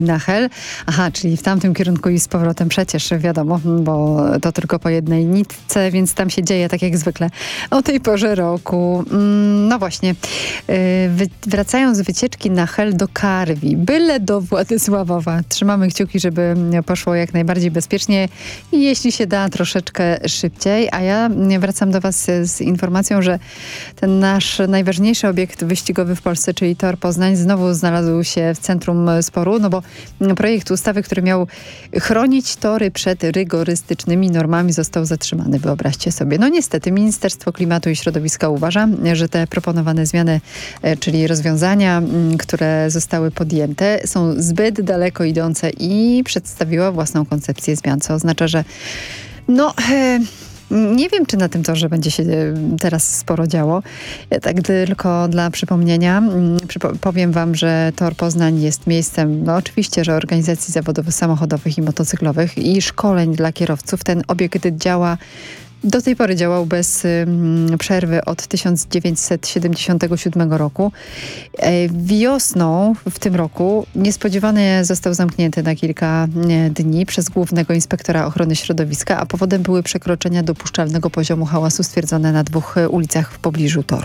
na Hel. Aha, czyli w tamtym kierunku i z powrotem przecież, wiadomo, bo to tylko po jednej nitce, więc tam się dzieje tak jak zwykle o tej porze roku. No właśnie, wracają z wycieczki na Hel do Karwi, byle do Władysławowa. Trzymamy kciuki, żeby poszło jak najbardziej bezpiecznie i jeśli się da troszeczkę szybciej. A ja wracam do Was z informacją, że ten nasz najważniejszy obiekt wyścigowy w Polsce, czyli Tor Poznań, znowu znalazł się w centrum sporu, no bo projekt ustawy, który miał chronić tory przed rygorystycznymi normami, został zatrzymany. Wyobraźcie sobie. No niestety Ministerstwo Klimatu i Środowiska uważa, że te proponowane zmiany, czyli rozwiązania, które zostały podjęte, są zbyt daleko idące i przedstawiła własną koncepcję zmian, co oznacza, że nie wiem, czy na tym torze będzie się teraz sporo działo. Tak tylko dla przypomnienia powiem Wam, że Tor Poznań jest miejscem, oczywiście, że organizacji zawodów samochodowych i motocyklowych i szkoleń dla kierowców. Ten obiekt do tej pory działał bez przerwy od 1977 roku. Wiosną w tym roku niespodziewanie został zamknięty na kilka dni przez Głównego Inspektora Ochrony Środowiska, a powodem były przekroczenia dopuszczalnego poziomu hałasu stwierdzone na 2 ulicach w pobliżu toru.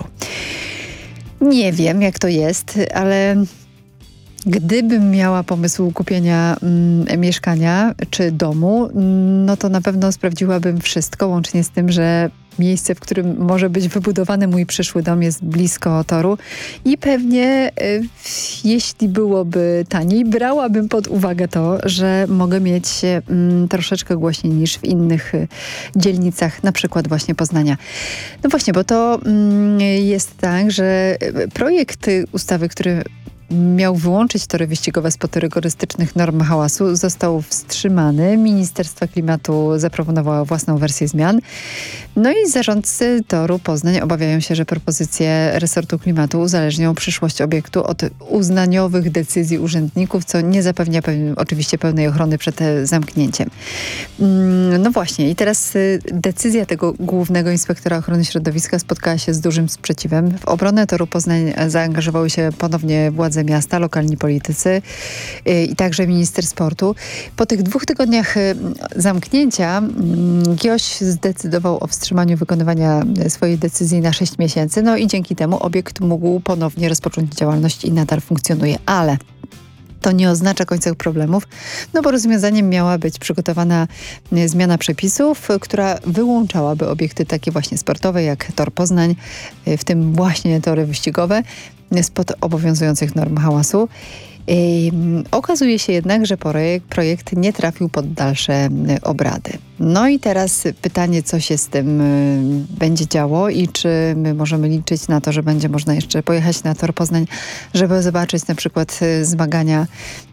Nie wiem, jak to jest, ale gdybym miała pomysł kupienia mieszkania czy domu, no to na pewno sprawdziłabym wszystko, łącznie z tym, że miejsce, w którym może być wybudowany mój przyszły dom, jest blisko toru i pewnie jeśli byłoby taniej, brałabym pod uwagę to, że mogę mieć troszeczkę głośniej niż w innych dzielnicach, na przykład właśnie Poznania. No właśnie, bo to jest tak, że projekt ustawy, który miał wyłączyć tory wyścigowe spod rygorystycznych norm hałasu, został wstrzymany. Ministerstwo Klimatu zaproponowało własną wersję zmian. No i zarządcy toru Poznań obawiają się, że propozycje resortu klimatu uzależnią przyszłość obiektu od uznaniowych decyzji urzędników, co nie zapewnia oczywiście pełnej ochrony przed zamknięciem. No właśnie, i teraz decyzja tego Głównego Inspektora Ochrony Środowiska spotkała się z dużym sprzeciwem. W obronę toru Poznań zaangażowały się ponownie władze miasta, lokalni politycy i także minister sportu. Po tych 2 tygodniach zamknięcia GIOŚ zdecydował o wstrzymaniu wykonywania swojej decyzji na 6 miesięcy. No i dzięki temu obiekt mógł ponownie rozpocząć działalność i nadal funkcjonuje. Ale to nie oznacza końca problemów, no bo rozwiązaniem miała być przygotowana zmiana przepisów, która wyłączałaby obiekty takie właśnie sportowe jak Tor Poznań, w tym właśnie tory wyścigowe, spod obowiązujących norm hałasu. Okazuje się jednak, że projekt nie trafił pod dalsze obrady. No i teraz pytanie, co się z tym będzie działo i czy my możemy liczyć na to, że będzie można jeszcze pojechać na Tor Poznań, żeby zobaczyć na przykład zmagania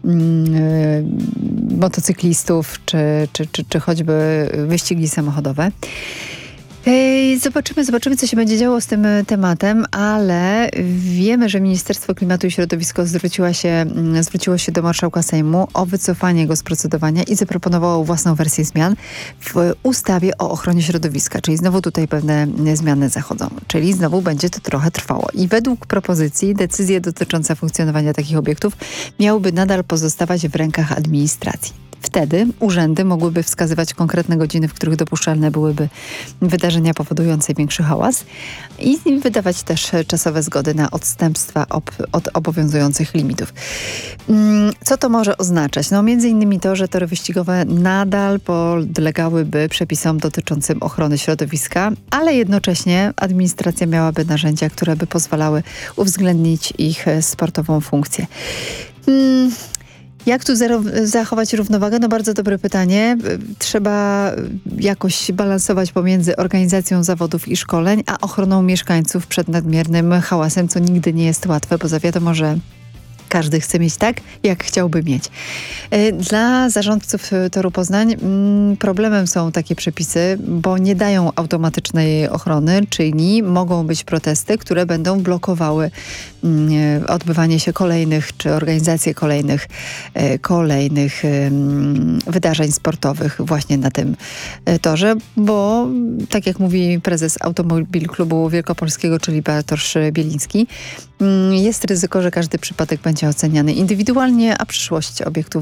motocyklistów, czy choćby wyścigi samochodowe. Zobaczymy, co się będzie działo z tym tematem, ale wiemy, że Ministerstwo Klimatu i Środowiska zwróciło się do marszałka Sejmu o wycofanie go z procedowania i zaproponowało własną wersję zmian w ustawie o ochronie środowiska, czyli znowu tutaj pewne zmiany zachodzą, czyli znowu będzie to trochę trwało. I według propozycji decyzje dotyczące funkcjonowania takich obiektów miałyby nadal pozostawać w rękach administracji. Wtedy urzędy mogłyby wskazywać konkretne godziny, w których dopuszczalne byłyby wydarzenia powodujące większy hałas i wydawać też czasowe zgody na odstępstwa od obowiązujących limitów. Co to może oznaczać? No między innymi to, że tory wyścigowe nadal podlegałyby przepisom dotyczącym ochrony środowiska, ale jednocześnie administracja miałaby narzędzia, które by pozwalały uwzględnić ich sportową funkcję. Jak tu zachować równowagę? No bardzo dobre pytanie. Trzeba jakoś balansować pomiędzy organizacją zawodów i szkoleń, a ochroną mieszkańców przed nadmiernym hałasem, co nigdy nie jest łatwe, bo wiadomo, że każdy chce mieć tak, jak chciałby mieć. Dla zarządców Toru Poznań problemem są takie przepisy, bo nie dają automatycznej ochrony, czyli mogą być protesty, które będą blokowały odbywanie się kolejnych, czy organizację kolejnych wydarzeń sportowych właśnie na tym torze, bo tak jak mówi prezes Automobil Klubu Wielkopolskiego, czyli Bartosz Bieliński, jest ryzyko, że każdy przypadek będzie oceniany indywidualnie, a przyszłość obiektów